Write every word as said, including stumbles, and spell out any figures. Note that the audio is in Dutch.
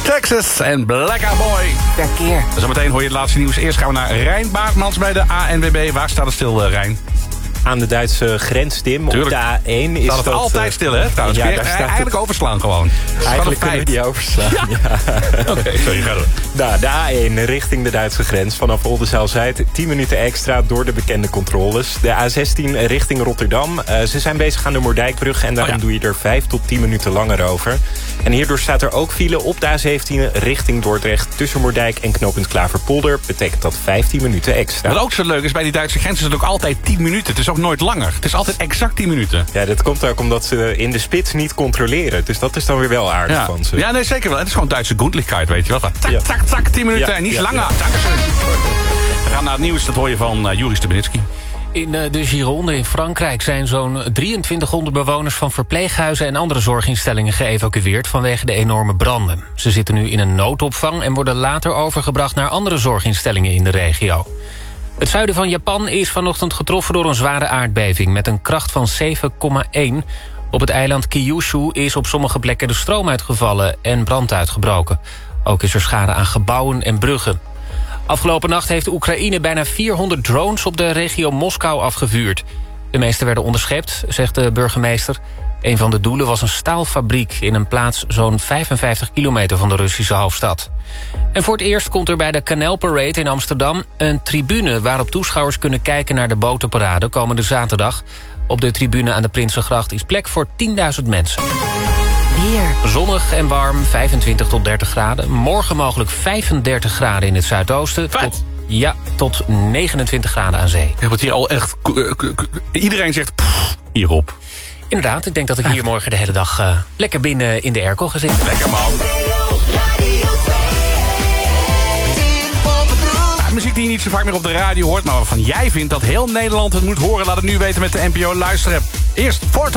Texas en Black Eyed Boy. Verkeer. Zometeen hoor je het laatste nieuws. Eerst gaan we naar Rijn Baartmans bij de A N W B. Waar staat het stil, uh, Rijn? Aan de Duitse grens, Tim. Tuurlijk. Op de A één is staat het dat... altijd stil, hè? Trouwens, ja, ja, daar staat eigenlijk het... overslaan gewoon. Eigenlijk kunnen we die overslaan, ja. ja. Oké, okay, sorry, ga door. Nou, de A één richting de Duitse grens. Vanaf Oldenzaal-Zuid tien minuten extra door de bekende controles. De A zestien richting Rotterdam. Uh, ze zijn bezig aan de Moerdijkbrug en daarom oh ja. doe je er vijf tot tien minuten langer over. En hierdoor staat er ook file op de A zeventien richting Dordrecht. Tussen Moerdijk en knooppunt Klaverpolder betekent dat vijftien minuten extra. Wat ook zo leuk is, bij die Duitse grens is het ook altijd tien minuten. Het is ook nooit langer. Het is altijd exact tien minuten. Ja, dat komt ook omdat ze in de spits niet controleren. Dus dat is dan weer wel aardig ja. van ze. Ja, nee, zeker wel. Het is gewoon Duitse Gundlichkeit, weet je wel. Tak, ja. tak, tak, tien minuten ja. en niet ja. langer. Ja. We gaan naar het nieuws, dat hoor je van uh, Juri Stubenitski. In de Gironde in Frankrijk zijn zo'n drieëntwintighonderd bewoners van verpleeghuizen en andere zorginstellingen geëvacueerd vanwege de enorme branden. Ze zitten nu in een noodopvang en worden later overgebracht naar andere zorginstellingen in de regio. Het zuiden van Japan is vanochtend getroffen door een zware aardbeving met een kracht van zeven komma één. Op het eiland Kyushu is op sommige plekken de stroom uitgevallen en brand uitgebroken. Ook is er schade aan gebouwen en bruggen. Afgelopen nacht heeft Oekraïne bijna vierhonderd drones op de regio Moskou afgevuurd. De meeste werden onderschept, zegt de burgemeester. Een van de doelen was een staalfabriek in een plaats zo'n vijfenvijftig kilometer van de Russische hoofdstad. En voor het eerst komt er bij de Canal Parade in Amsterdam een tribune waarop toeschouwers kunnen kijken naar de botenparade komende zaterdag. Op de tribune aan de Prinsengracht is plek voor tienduizend mensen. Weer. Zonnig en warm, vijfentwintig tot dertig graden. Morgen mogelijk vijfendertig graden in het zuidoosten. Tot, ja, tot negenentwintig graden aan zee. Ja, wat hier al echt... Iedereen zegt pff, hierop. Inderdaad, ik denk dat ik hier morgen de hele dag uh, lekker binnen in de airco ga zitten. Lekker man. Ja, muziek die je niet zo vaak meer op de radio hoort, maar waarvan jij vindt dat heel Nederland het moet horen. Laat het nu weten met de N P O Luisterapp. Eerst Fort